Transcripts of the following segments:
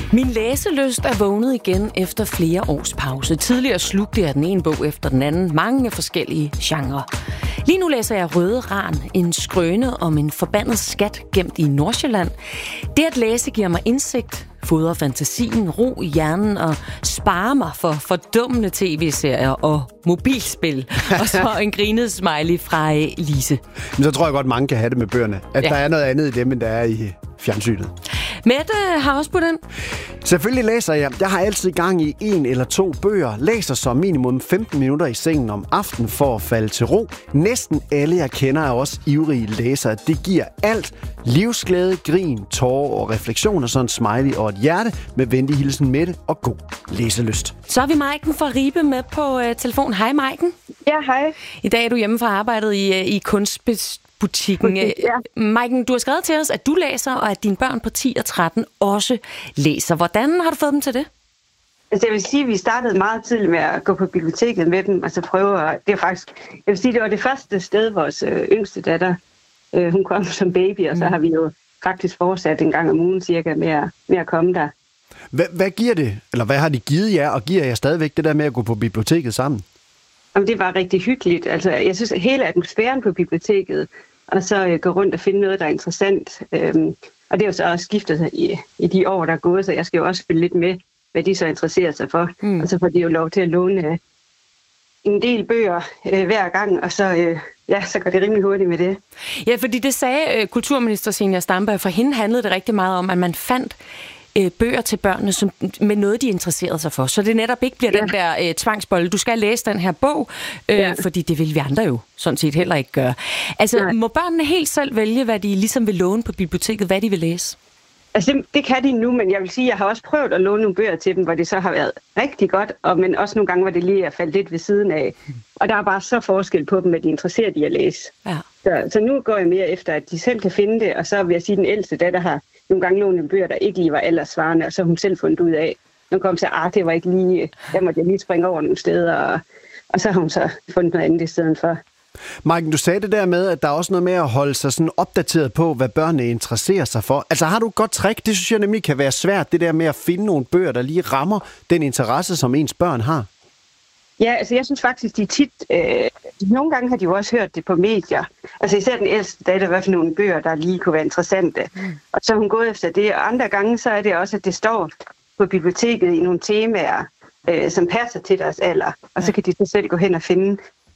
Min læselyst er vågnet igen efter flere års pause. Tidligere slugte jeg den ene bog efter den anden. Mange forskellige genrer. Lige nu læser jeg Røde Ran, en skrøne om en forbandet skat gemt i Nordsjælland. Det at læse giver mig indsigt, fodrer fantasien, ro i hjernen og sparer mig for fordummende tv-serier og mobilspil. Og så en grinet smiley fra Lise. Men så tror jeg godt, mange kan have det med bøgerne. At der er noget andet i dem, end der er i fjernsynet. Mette har også på den. Selvfølgelig læser jeg. Jeg har altid gang i 1 eller 2 bøger. Læser som minimum 15 minutter i sengen om aftenen for at falde til ro. Næsten alle, jeg kender, er også ivrige læsere. Det giver alt. Livsglæde, grin, tårer og refleksioner. Sådan en smiley og et hjerte med venlig hilsen Mette og god læselyst. Så har vi Maiken fra Ribe med på telefon. Hej Maiken. Ja, hej. I dag er du hjemme fra arbejdet i kunstbutikken. Ja. Maiken, du har skrevet til os, at du læser, og at dine børn på 10 og 13 også læser. Hvordan har du fået dem til det? Altså, jeg vil sige, at vi startede meget tidligt med at gå på biblioteket med dem, og så prøve at... Det er faktisk... Jeg vil sige, det var det første sted, vores yngste datter, hun kom som baby, og så har vi jo faktisk fortsat en gang om ugen cirka med at komme der. Hvad giver det, eller hvad har de givet jer, og giver jer stadigvæk det der med at gå på biblioteket sammen? Jamen, det var rigtig hyggeligt. Altså, jeg synes, at hele atmosfæren på biblioteket, og så gå rundt og finde noget, der er interessant. Og det er jo så også skiftet i de år, der er gået, så jeg skal jo også følge lidt med, hvad de så interesserer sig for. Og så får de jo lov til at låne en del bøger hver gang, og så går det rimelig hurtigt med det. Ja, fordi det sagde kulturminister Zenia Stampe, for hende handlede det rigtig meget om, at man fandt bøger til børnene med noget, de interesserede sig for. Så det netop ikke bliver den der tvangsbold. Du skal læse den her bog, fordi det vil vi andre jo sådan set heller ikke gøre. Altså, må børnene helt selv vælge, hvad de ligesom vil låne på biblioteket, hvad de vil læse? Altså, det kan de nu, men jeg vil sige, at jeg har også prøvet at låne nogle bøger til dem, hvor det så har været rigtig godt, men også nogle gange, hvor det lige er faldet lidt ved siden af. Og der er bare så forskel på dem, at de er interesseret i at læse. Ja. Så nu går jeg mere efter, at de selv kan finde det, og så vil jeg sige, at den ældste datter har nogle gange lånt en bøger, der ikke lige var alderssvarende, og så har hun selv fundet ud af, når hun kom til, det var ikke lige, der måtte jeg lige springe over nogle steder, og så har hun så fundet noget andet i stedet for. Maiken, du sagde det der med, at der er også noget med at holde sig sådan opdateret på, hvad børnene interesserer sig for. Altså har du et godt trick? Det synes jeg nemlig kan være svært, det der med at finde nogle bøger, der lige rammer den interesse, som ens børn har. Ja, altså jeg synes faktisk, de tit... nogle gange har de jo også hørt det på medier. Altså især den ældste datter, hvad for nogle bøger, der lige kunne være interessante. Og så er hun gået efter det. Og andre gange, så er det også, at det står på biblioteket i nogle temaer, som passer til deres alder. Og så kan de så selv gå hen og finde.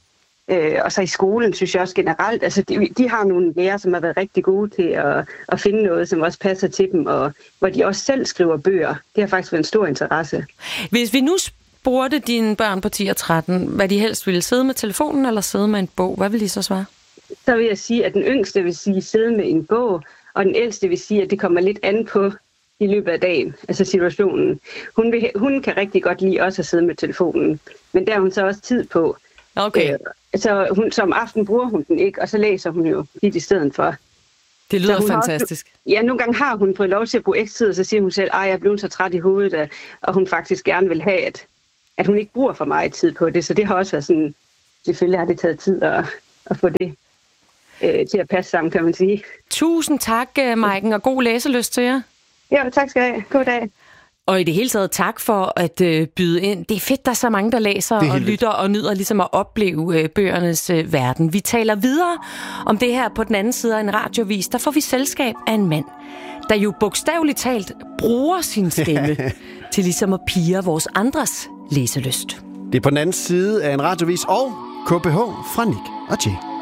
Og så i skolen, synes jeg også generelt, altså de har nogle lærere, som har været rigtig gode til at finde noget, som også passer til dem, og hvor de også selv skriver bøger. Det har faktisk været en stor interesse. Hvis vi nu spurgte dine børn på 10 og 13, hvad de helst ville, sidde med telefonen eller sidde med en bog, hvad vil de så svare? Så vil jeg sige, at den yngste vil sige sidde med en bog, og den ældste vil sige, at det kommer lidt an på i løbet af dagen, altså situationen. Hun kan rigtig godt lide også at sidde med telefonen, men der har hun så også tid på. Okay. Så som aften bruger hun den ikke, og så læser hun jo lidt i stedet for. Det lyder fantastisk. Nogle gange har hun fået lov til at bruge ekstra tid, og så siger hun selv, jeg er blevet så træt i hovedet, og hun faktisk gerne vil have, at hun ikke bruger for meget tid på det. Så det har også været sådan, selvfølgelig har det taget tid at få det til at passe sammen, kan man sige. Tusind tak, Maiken, og god læselyst til jer. Ja, tak skal I have. God dag. Og i det hele taget tak for at byde ind. Det er fedt, der er så mange, der læser og lytter og nyder ligesom at opleve bøgernes verden. Vi taler videre om det her på den anden side af en radiovis. Der får vi selskab af en mand, der jo bogstaveligt talt bruger sin stemme til ligesom at pirre vores andres læselyst. Det er på den anden side af en radiovis og KBH fra Nick og Jay.